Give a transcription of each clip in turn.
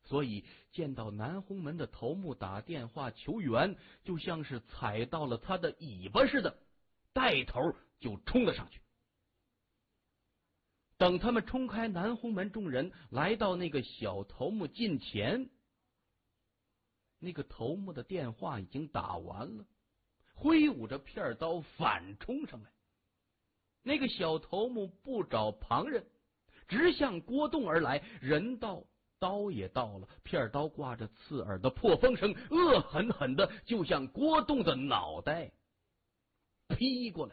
所以见到南红门的头目打电话求援，就像是踩到了他的尾巴似的，带头就冲了上去。等他们冲开南红门，众人来到那个小头目近前，那个头目的电话已经打完了，挥舞着片刀反冲上来。那个小头目不找旁人，直向郭栋而来，人到刀也到了，片刀挂着刺耳的破风声，恶狠狠的就向郭栋的脑袋劈过来。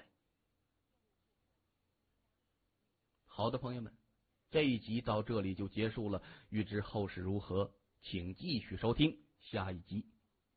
好的，朋友们，这一集到这里就结束了，欲知后事如何，请继续收听下一集。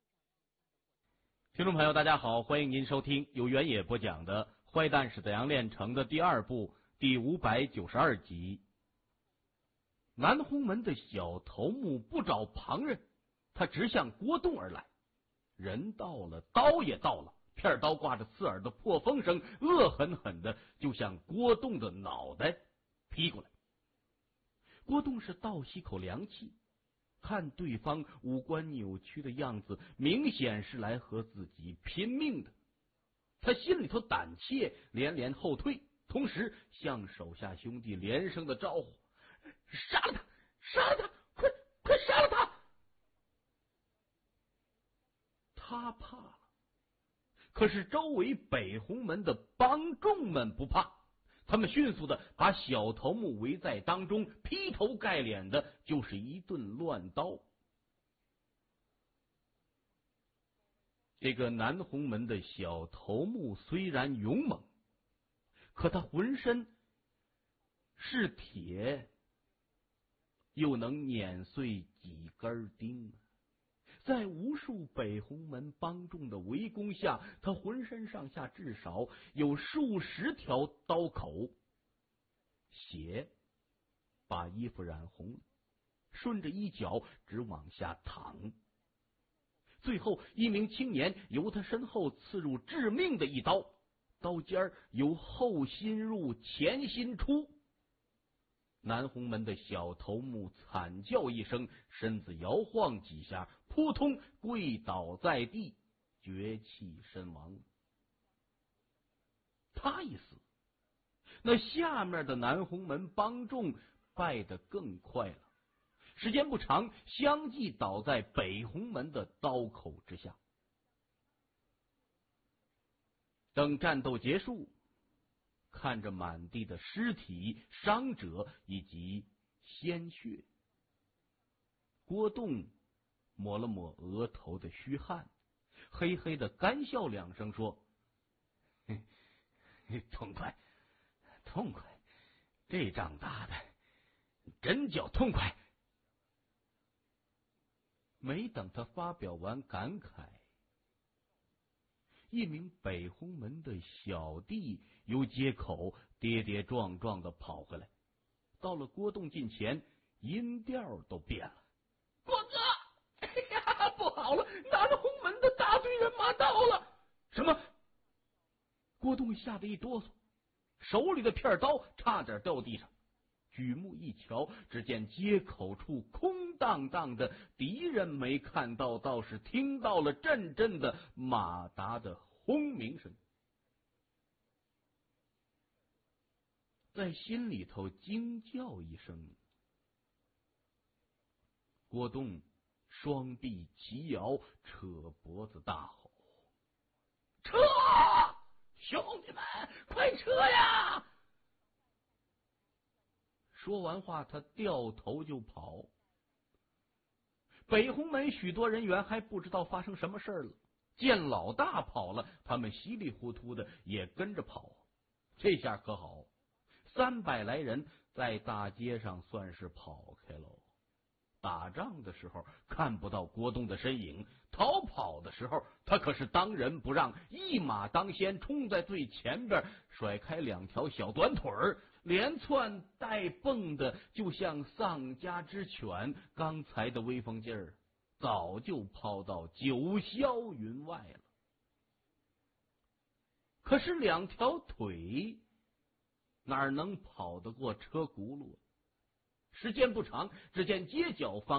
听众朋友大家好，欢迎您收听由原野播讲的《坏蛋使得杨炼成》的第2部第592集。南红门的小头目不找旁人，他直向郭栋而来，人到了，刀也到了，片刀挂着刺耳的破风声，恶狠狠的就向郭栋的脑袋劈过来。郭栋是倒吸口凉气，看对方五官扭曲的样子，明显是来和自己拼命的。他心里头胆怯，连连后退，同时向手下兄弟连声的招呼：杀了他，杀了他，快杀了他！他怕了，可是周围北红门的帮众们不怕，他们迅速的把小头目围在当中，劈头盖脸的就是一顿乱刀。这个南红门的小头目虽然勇猛，可他浑身是铁，又能碾碎几根钉。在无数北红门帮众的围攻下，他浑身上下至少有数十条刀口，血把衣服染红了，顺着衣角直往下淌。最后一名青年由他身后刺入致命的一刀，刀尖由后心入前心出。南红门的小头目惨叫一声，身子摇晃几下，扑通跪倒在地，绝气身亡。他一死，那下面的南红门帮众败得更快了，时间不长，相继倒在北红门的刀口之下。等战斗结束，看着满地的尸体、伤者以及鲜血，郭栋抹了抹额头的虚汗，嘿嘿的干笑两声说：痛快，痛快，这仗打的真叫痛快。没等他发表完感慨，一名北红门的小弟由街口跌跌撞撞的跑回来，到了郭栋近前，音调都变了：郭哥，哎呀，不好了，南红门的大队人马到了！什么？郭栋吓得一哆嗦，手里的片刀差点掉地上。举目一瞧，只见街口处空荡荡的，敌人没看到，倒是听到了阵阵的马达的轰鸣声，在心里头惊叫一声。郭栋双臂齐摇，扯脖子大吼：撤！兄弟们，快撤呀！说完话，他掉头就跑。北红门许多人员还不知道发生什么事了，见老大跑了，他们稀里糊涂的也跟着跑。这下可好，300来人在大街上算是跑开喽。打仗的时候看不到郭栋的身影，逃跑的时候他可是当仁不让，一马当先，冲在最前边，甩开2条小短腿儿，连窜带蹦的，就像丧家之犬。刚才的威风劲儿早就抛到九霄云外了。可是2条腿哪能跑得过车轱辘？时间不长，只见街角方